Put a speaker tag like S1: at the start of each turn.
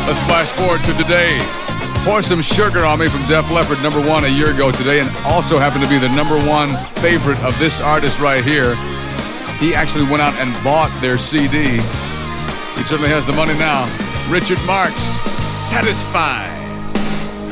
S1: Let's flash forward to today. Pour Some Sugar on Me from Def Leppard, number one a year ago today, and also happened to be the number one favorite of this artist right here. He actually went out and bought their CD. He certainly has the money now. Richard Marx, Satisfied.